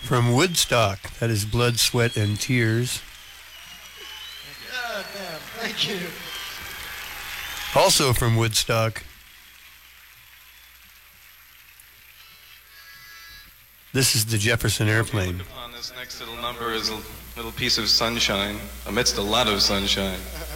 From Woodstock, that is Blood, Sweat, and Tears. God damn, thank you. Also from Woodstock, this is the Jefferson Airplane. Upon this next little number is a little piece of sunshine amidst a lot of sunshine.